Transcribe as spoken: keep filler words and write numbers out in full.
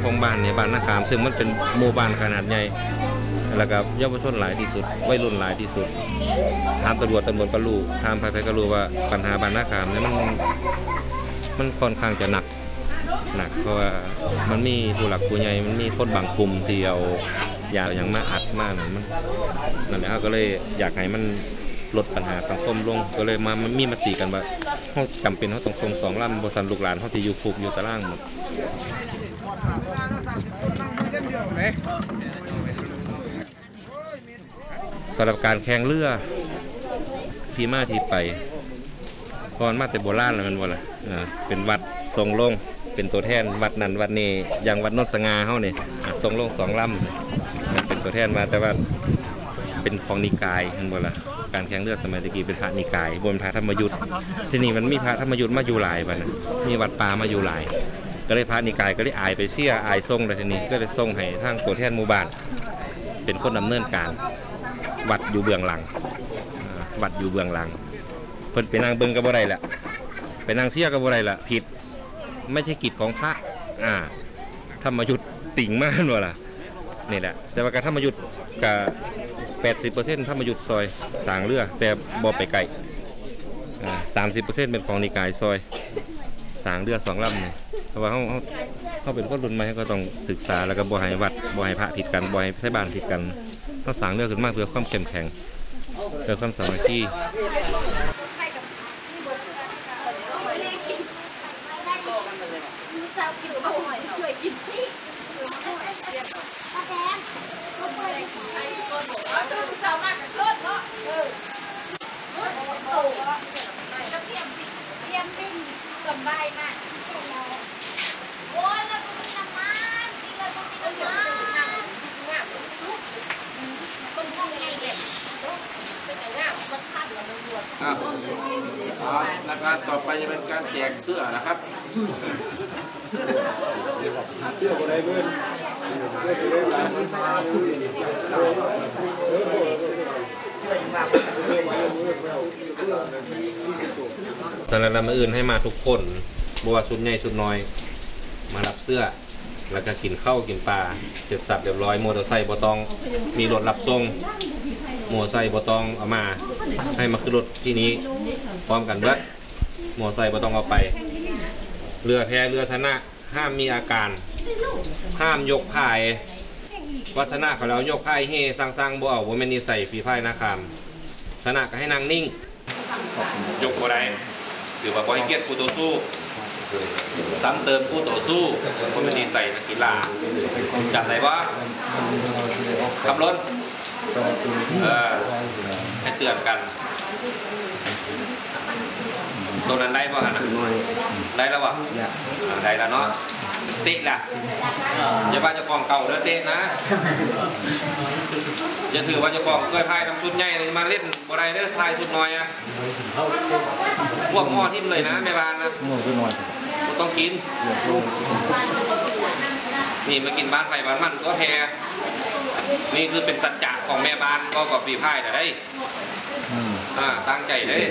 ของบ้านเนี่ยบ้านนาขามซึ่งมันเป็นหมู่บ้านขนาดใหญ่แล้วก็เยาวชนหลายที่สุดวัยรุ่นหลายที่สุดถามตำรวจตำรวจก็รู้ถามใครๆก็รู้ว่าปัญหาบ้านนาขามเนี่ยมันมันค่อนข้างจะหนักหนักเพราะว่ามันมีผู้หลักผู้ใหญ่มันมีคนบางกลุ่มที่เอายาอย่างมาอัดมากนั่นมันนั่นแหละก็เลยอยากให้มันลดปัญหาสังคมลงก็เลยมามีมติกันว่าเขาจำเป็นเขาต้องส่งสองลำบริษัทลูกหลานเขาที่อยู่คุกอยู่ตารางหมดสำหรับการแข่งเรือที่มาที่ไปก่อนมาแต่โบราณแล้วมันบ่ล่ะเป็นวัดทรงลงเป็นตัวแทนวัดนั้นวัดนี้อย่างวัดโนนสง่าเขาเนี่ยทรงลงสองลำเป็นตัวแทนมาแต่ว่าเป็นของนิกายมันบ่ล่ะการแข่งเรือสมัยตะกี้เป็นพระนิกายบนพระธรรมยุทธ์ที่นี่มันมีพระธรรมยุทธ์มาอยู่หลายวันนะมีวัดป่ามาอยู่หลายก็เลยพระนิกายก็เลยอายไปเสียอายทรงเลยทีนี้ก็เลยทรงให้ทางตัวแทนหมู่บ้านเป็นคนดำเนินการวัดอยู่เบื้องหลังวัดอยู่เบื้องหลังเพิ่นไปนั่งเบิ้งกับบ่ได้แหละไปนั่งเสียกับบ่ได้ละผิดไม่ใช่กิจของพระอ่าธรรมยุทธ์ติ่งมากเลยล่ะนี่แหละแต่ว่าการธรรมยุทธ์กับแปดสิบเปอร์เซ็นต์ธรรมยุทธ์ซอยสางเรือแต่บ่ไปไกลสามสิบเปอร์เซ็นต์เป็นของนิกายซอยสางเรือสองลำเนี่ยเพราะว่าเขาเขาเขาเป็นคนรุ่นใหม่ก็ต้องศึกษาแล้วก็บ่ให้วัดบ่ให้พระผิดกันบ่ให้ไทบ้านผิดกันเขาสางเรือขึ้นมาเพื่อความเข้มแข็งเพื่อความสามัคคีแล้วก็ต่อไปจะเป็นการแจกเสื้อนะครับเสื้ออะไรเพื่อนตอนนั้นเรามาอื่นให้มาทุกคนบัวสุดใหญ่สุดน้อยมารับเสื้อแล้วก็กินข้าวกินปลาเสร็จสับเรียบร้อยมอเตอร์ไซค์บอตองมีรถรับส่งมอเตอร์ไซค์บอตองเอามาให้มาขึ้นรถที่นี้พร้อมกันด้วยมอเตอร์ไซค์บอตองเอาไปเรือแพเรือธนะห้ามมีอาการห้ามยกพายวัฒนะเขาแล้วยกพายเฮสร้างๆบ่เอาบ่แม่นนิสัยฝีพายนาคามธนะก็ให้นางนิ่งยกบ่ได้หรือว่าบ่ให้เกียรติผู้ต่อสู้ซ้ำเติมผู้ต่อสู้บ่แม่นนิสัยนักกีฬาจำได้ว่าขับรถเออให้เตือนกันตรงนั้นได้ป่ะฮะได้แล้ววะได้แล้วเนาะติล่ะอย่าว่าจะกองเก่าเด้อเตะนะอย่าถือว่าจะกองเคยพายน้ำชุดใหญ่เลยมาเล่นบ่ได้เด้อพายชุดน้อยอะพวกหม้อทิ่มเลยนะแม่บ้านนะต้องกินนี่มากินบ้านไฟบ้านมันก็แพนี่คือเป็นสัจจะของแม่บ้านก็กับฝีพายแต่ได้อ่าตั้งใจเลย